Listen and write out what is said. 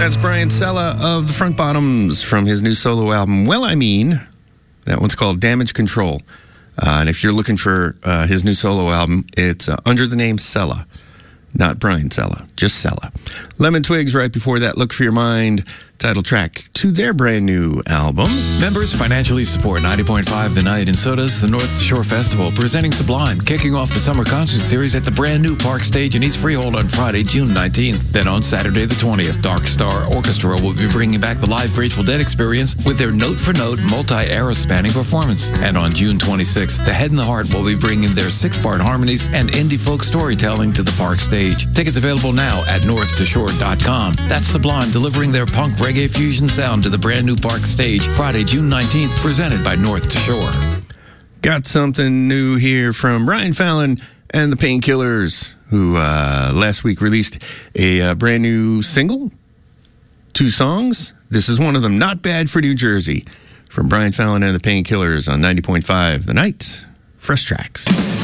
That's Brian Sella of the Front Bottoms from his new solo album, Well I Mean. That one's called Damage Control. And if you're looking for his new solo album, it's under the name Sella. Not Brian Sella, just Sella. Lemon Twigs right before that, Look For Your Mind, title track to their brand new album. Members financially support 90.5 The Night, and so does the North Shore Festival, presenting Sublime, kicking off the summer concert series at the brand new Park Stage in East Freehold on Friday, June 19th. Then on Saturday the 20th, Dark Star Orchestra will be bringing back the live Grateful Dead experience with their note-for-note, multi-era spanning performance. And on June 26th, The Head and the Heart will be bringing their 6-part harmonies and indie folk storytelling to the Park Stage. Tickets available now at northtashore.com. That's Sublime delivering their punk reggae fusion sound to the brand new Park Stage Friday, June 19th, presented by North to Shore. Got something new here from Brian Fallon and the Painkillers, who last week released a brand new single, 2 songs. This is one of them, Not Bad for New Jersey, from Brian Fallon and the Painkillers on 90.5 The Night. Fresh Tracks.